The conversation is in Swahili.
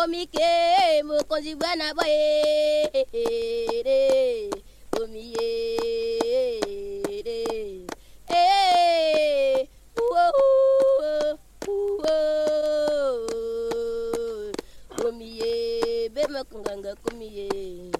komike mo konji bwana boye komiye komiye be makunganga komiye